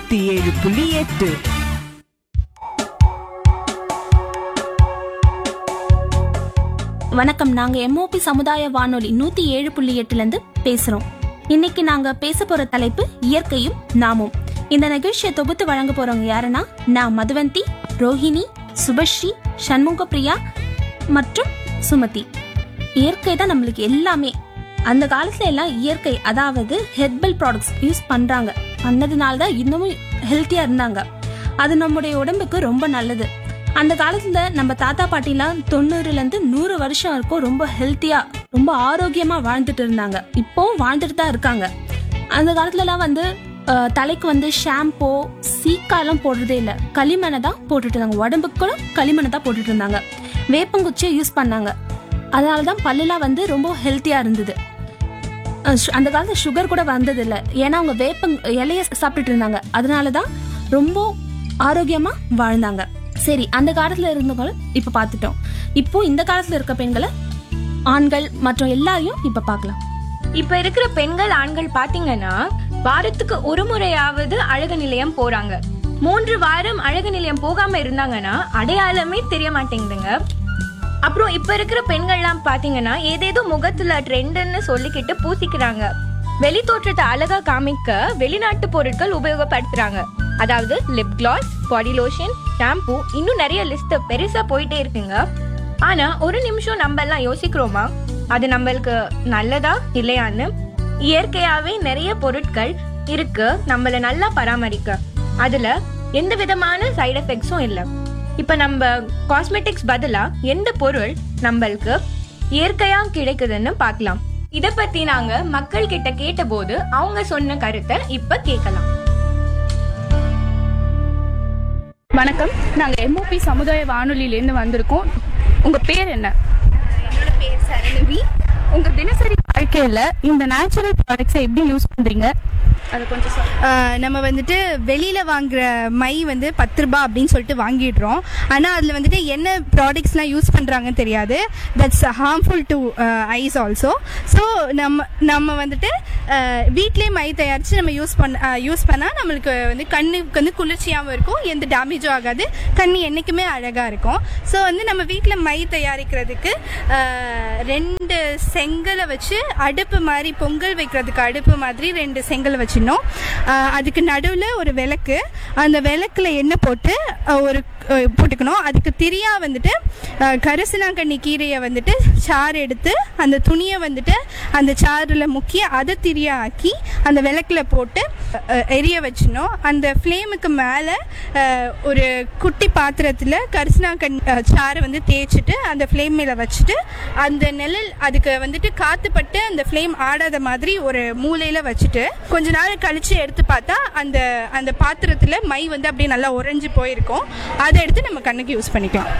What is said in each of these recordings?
107.8. வணக்கம். நாங்க எம்ஓபி சமுதாய வானொலி 107.8 பேசுறோம். இன்னைக்கு நாங்க பேச போற தலைப்பு இயற்கையும் நாமும். இந்த நிகழ்ச்சியை தொகுத்து வழங்க போறவங்க யாருன்னா, நான் மதுவந்தி, ரோஹிணி, சுபஸ்ரீ, சண்முகப்பிரியா மற்றும் சுமதி. இயற்கை தான் நம்மளுக்கு எல்லாமே. அந்த காலத்துல எல்லாம் இயற்கை, அதாவது ஹெர்பல் ப்ராடக்ட்ஸ் யூஸ் பண்ணதுனால தான் இன்னமும் ஹெல்த்தியா இருந்தாங்க. அது நம்முடைய உடம்புக்கு ரொம்ப நல்லது. அந்த காலத்துல நம்ம தாத்தா பாட்டிலாம் 90-100 வருஷம் வரைக்கும் ரொம்ப ஹெல்த்தியா, ரொம்ப ஆரோக்கியமா வாழ்ந்துட்டு இருந்தாங்க. இப்போவும் வாழ்ந்துட்டு தான் இருக்காங்க. அந்த காலத்துல எல்லாம் தலைக்கு ஷாம்போ, சீக்காலாம் போடுறதே இல்லை, களிமண்ணை தான் போட்டுட்டு இருந்தாங்க. உடம்புக்கு களிமண்ணை தான் போட்டுட்டு இருந்தாங்க. வேப்பங்குச்சியை யூஸ் பண்ணாங்க. அதனாலதான் பல்லுலாம் ரொம்ப ஹெல்த்தியா இருந்தது. அந்த காலத்துல சுகர் கூட வந்தது இல்லை, ஏன்னா அவங்க இலைய சாப்பிட்டுட்டு இருந்தாங்க. அதனாலதான் ரொம்ப ஆரோக்கியமா வாழ்ந்தாங்க. சரி, அந்த காலத்துல இருந்தவங்க இப்ப பாத்துட்டோம். இப்போ இந்த காலத்துல இருக்க பெண்களை, ஆண்கள் மற்றும் எல்லாரையும் இப்ப பாக்கலாம். இப்ப இருக்கிற பெண்கள், ஆண்கள் பாத்தீங்கன்னா வாரத்துக்கு ஒரு முறையாவது அழகு நிலையம் போறாங்க. 3 வாரம் அழகு நிலையம் போகாம இருந்தாங்கன்னா அடையாளமே தெரிய மாட்டேங்குதுங்க. அப்புறம் இப்ப இருக்கிற பெண்கள்லாம் பாத்தீங்கன்னா ஏதேதோ முகத்துல ட்ரெண்ட்னு சொல்லிக்கிட்டு பூசிக்கிறாங்க. வெளி தோற்றத்தை அழகா காமிக்க வெளிநாட்டு பொருட்கள் உபயோகப்படுத்துறாங்க. அதாவது lip gloss, body lotion, shampoo, இன்னும் நிறைய லிஸ்ட் பெருசா போயிட்டே இருக்குங்க. ஆனா ஒரு நிமிஷம் நம்ம எல்லாம் யோசிக்கிறோமா, அது நம்மளுக்கு நல்லதா இல்லையான்னு? இயற்கையாவே நிறைய பொருட்கள் இருக்கு நம்மள நல்லா பராமரிக்க. அதுல எந்த விதமான சைடு எஃபெக்ட்ஸும் இல்லை. இப்ப நம்ம காஸ்மெட்டிக்ஸ் பதிலா எந்த பொருள் நம்மளுக்கு இயற்கையா கிடைக்குதுன்னு பார்க்கலாம். இத பத்தி நாங்க மக்கள் கிட்ட கேட்ட போது அவங்க சொன்ன கருத்தை இப்ப கேட்கலாம். வணக்கம், நாங்க எம்ஓபி சமுதாய வானொலியிலேருந்து வந்திருக்கோம். உங்க பேர் என்ன? என்னோட பேர் சரணவி. உங்க தினசரி வாழ்க்கையில இந்த நேச்சுரல் ப்ராடக்ட்ஸை எப்படி யூஸ் பண்றீங்க? அது கொஞ்சம் நம்ம வெளியில் வாங்குற மை 10 ரூபா அப்படின்னு சொல்லிட்டு வாங்கிடுறோம். ஆனால் அதில் என்ன ப்ராடக்ட்ஸ்லாம் யூஸ் பண்ணுறாங்கன்னு தெரியாது. That's harmful to ice also. So நம்ம வீட்டிலே மை தயாரித்து நம்ம யூஸ் பண்ணால் நம்மளுக்கு கண்ணுக்கு குளிர்ச்சியாகவும் இருக்கும், எந்த டேமேஜும் ஆகாது, கண்ணு என்றைக்குமே அழகாக இருக்கும். ஸோ நம்ம வீட்டில் மை தயாரிக்கிறதுக்கு 2 செங்கலை வச்சு அடுப்பு மாதிரி, பொங்கல் வைக்கிறதுக்கு அடுப்பு மாதிரி 2 செங்கலை வச்சிடணும். அதுக்கு நடுவில் ஒரு விளக்கு, அந்த விளக்குல எண்ணெய் போட்டு போட்டுக்கணும். அதுக்கு திரியா கரிசலாங்கண்ணி கீரையை சாறு எடுத்து அந்த துணியை அந்த சாறில் முக்கி அதை திரியா ஆக்கி அந்த விளக்குல போட்டு எரிய வச்சிடணும். அந்த ஃப்ளேமுக்கு மேலே ஒரு குட்டி பாத்திரத்தில் கரிசலாங்கண்ணி சாறு தேய்ச்சிட்டு அந்த ஃப்ளேம் மேலே வச்சுட்டு அந்த நிழல் அதுக்கு காத்துப்பட்டு அந்த ஃப்ளேம் ஆடாத மாதிரி ஒரு மூலையில் வச்சுட்டு கொஞ்ச நாள் கழிச்சு எடுத்து பார்த்தா அந்த அந்த பாத்திரத்தில் மை அப்படியே நல்லா உறைஞ்சு போயிருக்கும். அதை எடுத்து நம்ம கண்ணுக்கு யூஸ் பண்ணிக்கலாம்.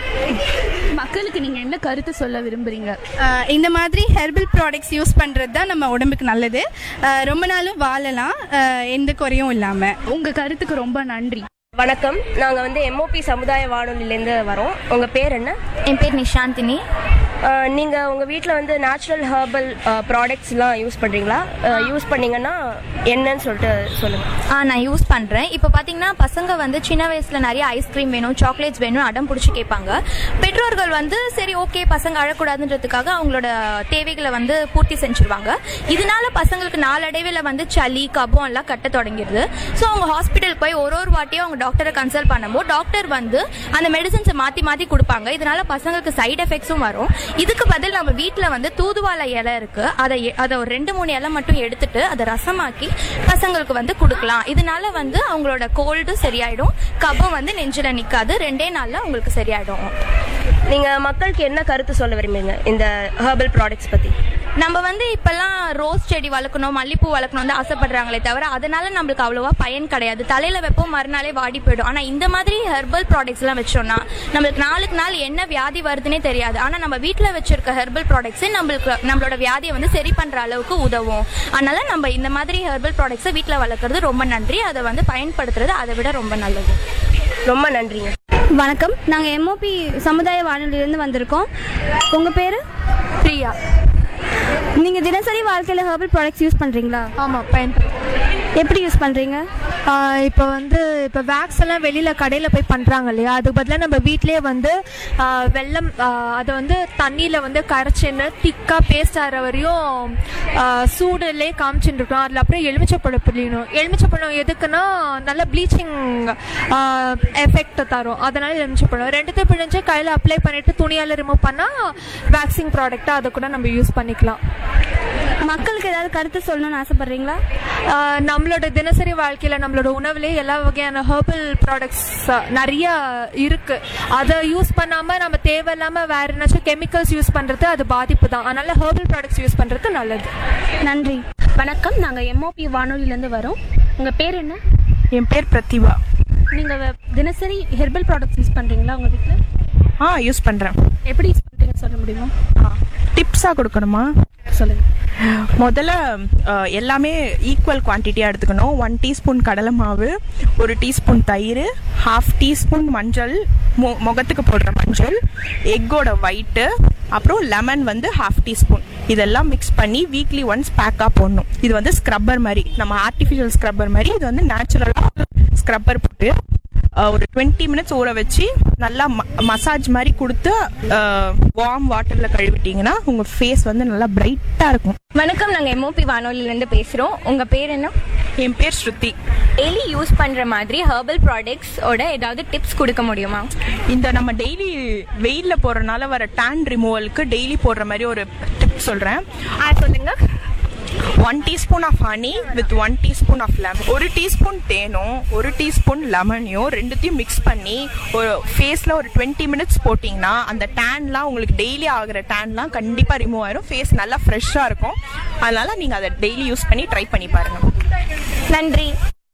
மக்களுக்கு நீங்க என்ன கருத்து சொல்ல விரும்புறீங்க? இந்த மாதிரி ஹெர்பல் ப்ராடக்ட்ஸ் யூஸ் பண்றது தான் நம்ம உடம்புக்கு நல்லது. ரொம்ப நாளும் வாழலாம், எந்த குறையும் இல்லாம. உங்க கருத்துக்கு ரொம்ப நன்றி. வணக்கம், நாங்க எம்ஓபி சமுதாய வானொலியிலேருந்து வரோம். உங்க பேர் என்ன? என் பேர் நிஷாந்தினி. நீங்க உங்க வீட்டில் நேச்சுரல் ஹெர்பல் ப்ராடக்ட்ஸ்லாம் யூஸ் பண்றீங்களா? யூஸ் பண்ணீங்கன்னா என்னன்னு சொல்லிட்டு சொல்லுங்க. நான் யூஸ் பண்றேன். இப்போ பாத்தீங்கன்னா பசங்க சின்ன வயசுல நிறைய ஐஸ்கிரீம் வேணும், சாக்லேட்ஸ் வேணும் அடம் பிடிச்சி கேட்பாங்க. பெற்றோர்கள் சரி ஓகே பசங்க அழக்கூடாதுன்றதுக்காக அவங்களோட தேவைகளை பூர்த்தி செஞ்சிருவாங்க. இதனால பசங்களுக்கு நாளடைவில் சளி, கபம் எல்லாம் கட்ட தொடங்கிடுது. ஸோ அவங்க ஹாஸ்பிட்டல் போய் ஒரு வாட்டியும் அவங்க டாக்டரை கன்சல்ட் பண்ணும்போது டாக்டர் அந்த மெடிசன்ஸை மாற்றி மாற்றி கொடுப்பாங்க. இதனால பசங்களுக்கு சைடு எஃபெக்ட்ஸும் வரும். இதுக்கு பதில் நம்ம வீட்டில் தூதுவாழை இலை இருக்கு, அதை ஒரு 2-3 இலை மட்டும் எடுத்துட்டு அதை ரசமாக்கி பசங்களுக்கு கொடுக்கலாம். இதனால அவங்களோட கோல்டு சரியாயிடும், கபம் நெஞ்சில நிக்காது, 2 நாள்ல அவங்களுக்கு சரியாயிடும். நீங்க மக்களுக்கு என்ன கருத்து சொல்ல விரும்புறீங்க இந்த ஹெர்பல் ப்ராடக்ட்ஸ் பத்தி? நம்ம இப்பெல்லாம் ரோஸ் செடி வளர்க்கணும், மல்லிப்பூ வளர்க்கணும் ஆசைப்படுறாங்களே தவிர அதனால நம்மளுக்கு அவ்வளவா பயன் கிடையாது. தலையில வைப்போம், மறுநாளே வாடி போயிடும். ஆனா இந்த மாதிரி ஹெர்பல் ப்ராடக்ட்ஸ் எல்லாம் வச்சோம்னா நம்மளுக்கு நாளுக்கு நாள் என்ன வியாதி வருதுன்னே தெரியாது. ஆனா நம்ம வீட்டுல வச்சிருக்க ஹெர்பல் ப்ராடக்ட்ஸ் நம்மளோட வியாதியை சரி பண்ற அளவுக்கு உதவும். அதனால நம்ம இந்த மாதிரி ஹெர்பல் ப்ராடக்ட்ஸை வீட்டுல வளர்க்கறது ரொம்ப நன்றி. அதை பயன்படுத்துறது அதை விட ரொம்ப நல்லது. ரொம்ப நன்றிங்க. வணக்கம், நாங்க எம்ஓபி சமுதாய வானொலியிலிருந்து வந்திருக்கோம். உங்க பேரு? பிரியா. நீங்கள் தினசரி வாழ்க்கையில் ஹெர்பல் ப்ராடக்ட்ஸ் யூஸ் பண்ணுறீங்களா? ஆமாம், பயன்படுத்துகிறேன். எப்படி யூஸ் பண்ணுறீங்க? இப்போ வேக்ஸ் எல்லாம் வெளியில் கடையில் போய் பண்ணுறாங்க இல்லையா, அதுக்கு பதிலாக நம்ம வீட்டிலே வெல்லம் அதை தண்ணியில் கரைச்சின்னு திக்காக பேஸ்ட் ஆகிற வரையும் சூடுலே காமிச்சுட்டு இருக்கோம். அதில் அப்புறம் எலுமிச்சப்பழம் பிழியணும். எலுமிச்சப்பழம் எதுக்குன்னா நல்ல ப்ளீச்சிங் எஃபெக்ட் தரும், அதனால எலுமிச்சப்பழம் ரெண்டுத்தையும் பிழிஞ்சு கையில் அப்ளை பண்ணிவிட்டு துணியால் ரிமூவ் பண்ணால் வேக்சிங் ப்ராடக்டாக அதை கூட நம்ம யூஸ் பண்ணிக்கலாம். மக்களுக்கு ஏதாவது கருத்து சொல்லணும்னு ஆசைப்பட்றீங்களா? நம்மளோட தினசரி வாழ்க்கையில் நம்மளோட உணவுலேயே எல்லா வகையான ஹெர்பல் ப்ராடக்ட்ஸ் நிறைய இருக்குது. அதை யூஸ் பண்ணாமல் நம்ம தேவையில்லாமல் வேறு என்னாச்சும் கெமிக்கல்ஸ் யூஸ் பண்ணுறது அது பாதிப்பு தான். அதனால் ஹெர்பல் ப்ராடக்ட்ஸ் யூஸ் பண்ணுறது நல்லது. நன்றி. வணக்கம், நாங்கள் எம்ஓபி வானொலியிலேருந்து வரோம். உங்கள் பேர் என்ன? என் பேர் பிரதிபா. நீங்கள் தினசரி ஹெர்பல் ப்ராடக்ட்ஸ் யூஸ் பண்ணுறீங்களா உங்கள் வீட்டில்? யூஸ் பண்ணுறேன். எப்படி யூஸ் பண்ணுறீங்க சொல்ல முடியுமா? டிப்ஸாக கொடுக்கணுமா? சொல்லுங்கள். முதல்ல எல்லாமே ஈக்குவல் குவான்டிட்டியாக எடுத்துக்கணும். 1 டீஸ்பூன் கடலை மாவு, 1 டீஸ்பூன் தயிர், 1/2 டீஸ்பூன் மஞ்சள், முகத்துக்கு போடுற மஞ்சள், எக்கோட ஒயிட்டு, அப்புறம் லெமன் 1/2 டீஸ்பூன். இதெல்லாம் மிக்ஸ் பண்ணி வீக்லி ஒன்ஸ் பேக்காக போடணும். இது ஸ்க்ரப்பர் மாதிரி, நம்ம ஆர்டிஃபிஷியல் ஸ்க்ரப்பர் மாதிரி. இது நேச்சுரலாக ஸ்க்ரப்பர் போட்டு ஒரு 20 மினிட்ஸ் ஊற வச்சு நல்லா மசாஜ் மாதிரி கொடுத்து வார்ம் வாட்டரில் கழுவிட்டிங்கன்னா உங்கள் ஃபேஸ் நல்லா பிரைட்டாக இருக்கும். வணக்கம், நாங்கள் எம்ஓபி வானொலியிலேருந்து பேசுகிறோம். உங்கள் பேர் என்ன? என் பேர் ஸ்ருதி. டெய்லி யூஸ் பண்ணுற மாதிரி ஹெர்பல் ப்ராடக்ட்ஸோட ஏதாவது டிப்ஸ் கொடுக்க முடியுமா? இந்த நம்ம டெய்லி வெயிலில் போடுறதுனால வர டேன் ரிமூவலுக்கு டெய்லி போடுற மாதிரி ஒரு டிப் சொல்கிறேன். சொல்லுங்க. 1 teaspoon of honey with 1 teaspoon of lemon, 1 teaspoon தேனும் 1 டீஸ்பூன் லெமனையும் ரெண்டுத்தையும் மிக்ஸ் பண்ணி ஒரு ஃபேஸில் ஒரு 20 மினிட்ஸ் போட்டிங்கன்னா அந்த டேன்லாம் உங்களுக்கு டெய்லி ஆகிற டேன்லாம் கண்டிப்பாக ரிமூவ் ஆயிரும். ஃபேஸ் நல்லா ஃப்ரெஷ்ஷாக இருக்கும். அதனால் நீங்கள் அதை டெய்லி யூஸ் பண்ணி ட்ரை பண்ணி பாருங்கள். நன்றி.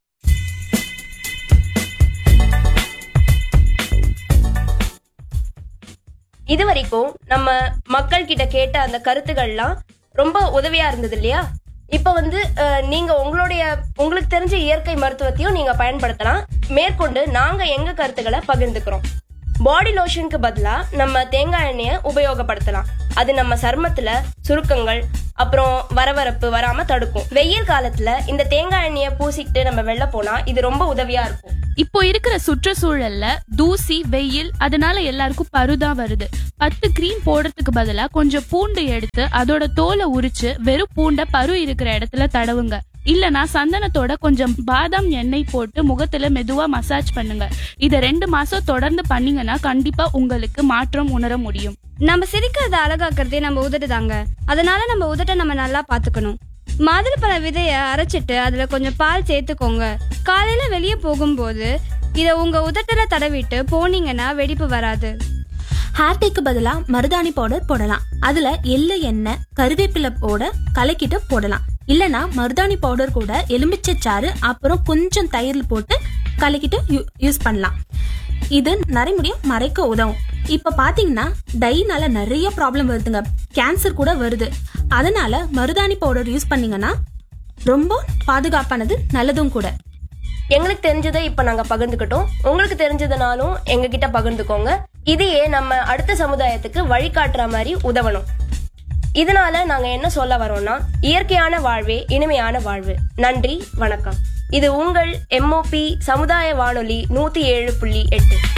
இது வரைக்கும் நம்ம மக்கள் கிட்ட கேட்ட அந்த கருத்துக்கள்லாம் ரொம்ப உதவியா இருந்தது இல்லையா? இப்ப நீங்க உங்களுக்கு தெரிஞ்ச இயற்கை மருத்துவத்தையும் நீங்க பயன்படுத்தலாம். மேற்கொண்டு நாங்க எங்க கருத்துக்களை பகிர்ந்துக்கிறோம். பாடி லோஷனுக்கு பதிலா நம்ம தேங்காய் எண்ணெயை உபயோகப்படுத்தலாம். அது நம்ம சருமத்துல சுருக்கங்கள் அப்புறம் வரவரப்பு வராம தடுக்கும். வெயில் காலத்துல இந்த தேங்காய் எண்ணெயை பூசிக்கிட்டு நம்ம வெளில போனா இது ரொம்ப உதவியா இருக்கும். இப்போ இருக்கிற சுற்றுச்சூழல்ல தூசி, வெயில், அதனால எல்லாருக்கும் பருதான் வருது. 10 கிரீம் போடுறதுக்கு பதிலா கொஞ்சம் பூண்டு எடுத்து அதோட தோலை உரிச்சு வெறும் பூண்டை பரு இருக்கிற இடத்துல தடவுங்க. இல்லனா சந்தனத்தோட கொஞ்சம் பாதாம் எண்ணெய் போட்டு முகத்துல மெதுவா மசாஜ் பண்ணுங்க. இத 2 மாசம் தொடர்ந்து பண்ணீங்கன்னா கண்டிப்பா உங்களுக்கு மாற்றம் உணர முடியும். நம்ம சிரிக்கிறத அழகாக்குறதே நம்ம உதட்டு தாங்க. அதனால நம்ம உதட்டை நம்ம நல்லா பாத்துக்கணும். மாதுளப்பழ விதைய அரைச்சிட்டு அதுல கொஞ்சம் பால் சேர்த்துக்கோங்க. காலையில வெளியே போகும்போது இத உங்க உதட்டுல தடவிட்டு போனீங்கன்னா வெடிப்பு வராது. ஹேர் டேக்கு பதிலா மருதாணி பவுடர் போடலாம். அதுல எள்ளு எண்ணெய், கருவேப்பிலை போட கலக்கிட்டு போடலாம். இல்லனா மருதாணி பவுடர் கூட எலுமிச்சை சாறு அப்புறம் கொஞ்சம் தயிர் போட்டு கலக்கிட்டு யூஸ் பண்ணலாம். இது நரைமுடியும் மறைக்க உதவும். இப்ப பாத்தீங்கன்னா டைனால நிறைய ப்ராப்ளம் வருதுங்க. கேன்சர் கூட வருது. அதனால மருதாணி பவுடர் யூஸ் பண்ணீங்கன்னா ரொம்ப பாதுகாப்பானது, நல்லதும் கூட. எங்களுக்கு தெரிஞ்சதை இப்ப நாங்க பகிர்ந்துக்கிட்டோம். உங்களுக்கு தெரிஞ்சதுனாலும் எங்க கிட்ட பகிர்ந்துக்கோங்க. இதையே நம்ம அடுத்த சமுதாயத்துக்கு வழிகாட்டுற மாதிரி உதவணும். இதனால நாங்க என்ன சொல்ல வரோம்னா, இயற்கையான வாழ்வே இனிமையான வாழ்வு. நன்றி, வணக்கம். இது உங்கள் எம்ஓபி சமுதாய வானொலி 107.8.